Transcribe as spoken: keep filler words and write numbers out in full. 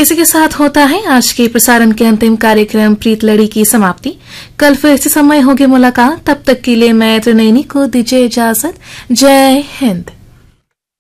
इसी के साथ होता है आज के प्रसारण के अंतिम कार्यक्रम प्रीत लड़ी की समाप्ति। कल फिर इसी समय होगी मुलाकात, तब तक के लिए मैं त्रिनयनी को दीजिए इजाजत। जय हिंद।